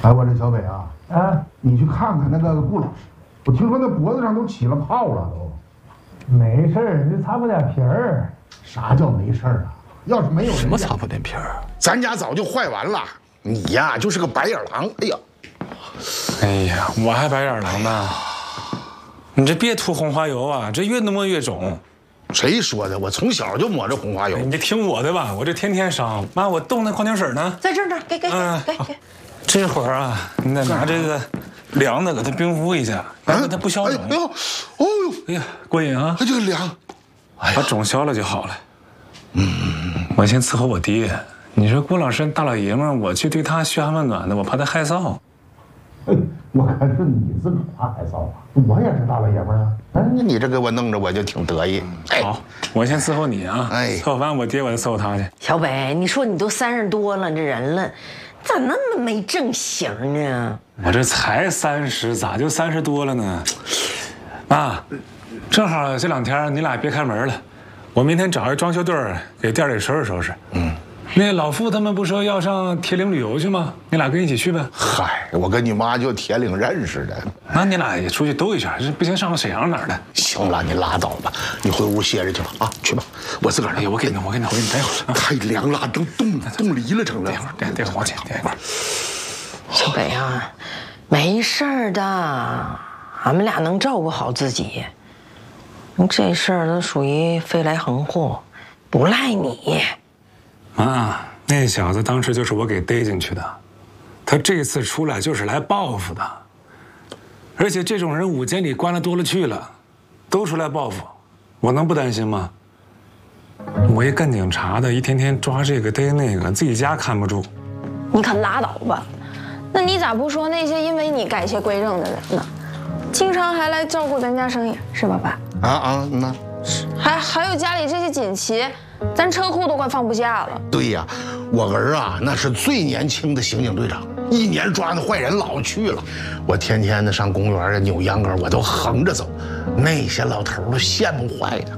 哎，我这小北啊，你去看看那个顾老师，我听说那脖子上都起了泡了都。 没事儿，你就擦破点皮儿。 啥叫没事儿啊？要是没有什么擦破点皮儿？ 咱家早就坏完了。你呀，就是个白眼狼。哎呀， 哎呀，我还白眼狼呢。你这别涂红花油啊，这越弄越肿。 谁说的？我从小就抹着红花油。 你听我的吧，我这天天伤。妈，我冻那矿泉水呢， 在这儿呢，给。 这会儿啊，你得拿这个凉的给它冰敷一下，让它不消肿。 哎呦， 哎呀，过瘾啊！ 这个凉， 把肿消了就好了。我先伺候我爹。你说顾老师大老爷们儿，我去对他嘘寒问暖的，我怕他害臊。 我看是你自个儿怕害臊啊，我也是大老爷们儿啊。哎，你这给我弄着，我就挺得意。 好，我先伺候你啊。 哎， 伺候完我爹，我再伺候他去。 小北，你说你都30多了，这人了，咋那么没正形呢？ 我这才30，咋就30多了呢？啊，正好这2天你俩别开门了，我明天找一装修队给店里收拾收拾。那老傅他们不说要上铁岭旅游去吗？你俩跟一起去呗。 嗨，我跟你妈就铁岭认识的。 那你俩也出去兜一圈，不行上个沈阳哪儿的？ 行了，你拉倒吧，你回屋歇着去吧。啊，去吧，我自个儿。 哎呀，我给你待会儿。 太凉了，都冻梨了，成了。 待会儿往前，待会儿。 小北啊，没事儿的，俺们俩能照顾好自己。这事儿都属于飞来横祸，不赖你。 妈，那小子当时就是我给逮进去的，他这次出来就是来报复的，而且这种人5监里关了多了去了，都出来报复，我能不担心吗？我一干警察的，一天天抓这个逮那个，自己家看不住。 你可拉倒吧，那你咋不说那些因为你改邪归正的人呢？经常还来照顾咱家生意，是吧，爸？ 那还有家里这些锦旗，咱车库都快放不下了。 对呀，我儿啊，那是最年轻的刑警队长，1年抓的坏人老去了。我天天的上公园啊扭秧歌，我都横着走，那些老头都羡慕坏的。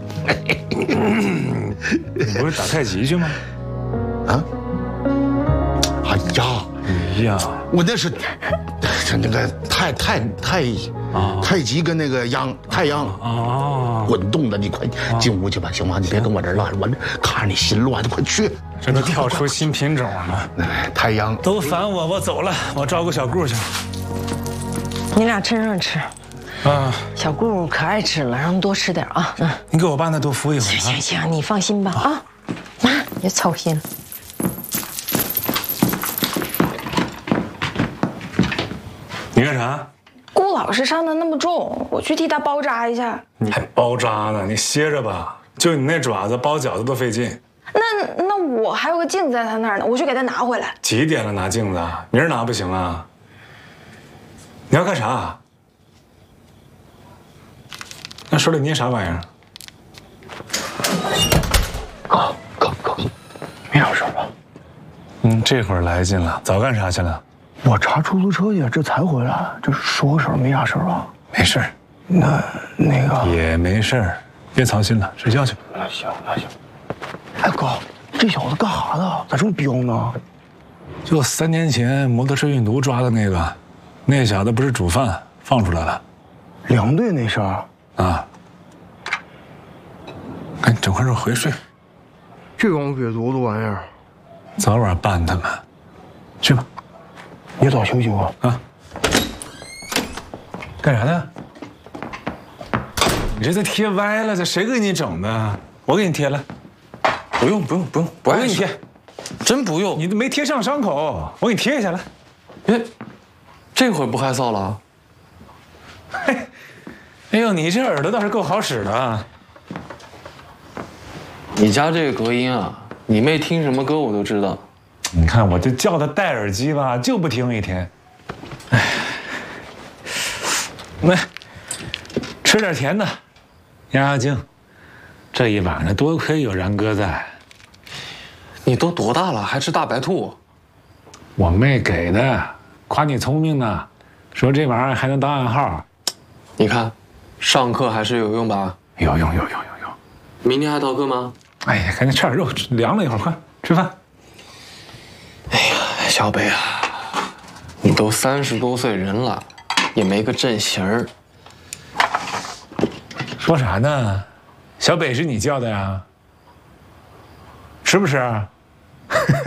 你不是打太极去吗？ 啊？哎呀，我那是那个太极跟那个太阳滚动的，你快进屋去吧，行吗？你别跟我这儿乱，我看着你心乱，你快去。 这都跳出新品种了。 太阳都烦我走了，我照顾小顾去。 你俩趁热吃。小顾可爱吃了，让他们多吃点啊。 你给我爸那多敷一会儿。 行，你放心吧啊，妈别操心。 你干啥？ 顾老师伤得那么重，我去替他包扎一下。 你还包扎呢？你歇着吧。就你那爪子，包饺子都费劲。 那我还有个镜子在他那儿呢，我去给他拿回来。 几点了拿镜子？明儿拿不行啊？你要干啥？那手里捏啥玩意儿？ 哥，没啥事吧？ 这会儿来劲了，早干啥去了？ 我查出租车去，这才回来。这说个事儿，没啥事吧？ 没事儿。 那个也没事儿，别操心了，睡觉去吧。 那行。哎哥，这小子干啥的？咋这么彪呢？ 就3年前摩托车运毒抓的那小子不是主犯，放出来了。 2队那事儿啊。赶紧整块肉回睡。 这帮瘪犊子玩意儿， 早晚办他们。去吧。 你早休息吧。 啊。干啥呢？你这贴歪了，这谁给你整的？我给你贴了。 不用， 我给你贴。 真不用， 你都没贴上伤口，我给你贴一下来。 这回不害臊了？ 嘿，哎呦，你这耳朵倒是够好使的啊！ 你家这个隔音啊，你妹听什么歌我都知道。 你看我这叫她戴耳机吧，就不听一天。哎，来，吃点甜的，压惊。这一晚上多亏有然哥在。 你都多大了，还吃大白兔？ 我妹给的，夸你聪明呢，说这玩意儿还能当暗号。 你看，上课还是有用吧？ 有用。 明天还逃课吗？ 哎呀，赶紧吃点肉，凉了一会儿，快吃饭。 哎呀，小北啊， 你都30多岁人了，也没个正形儿。 说啥呢？小北是你叫的呀？是不是？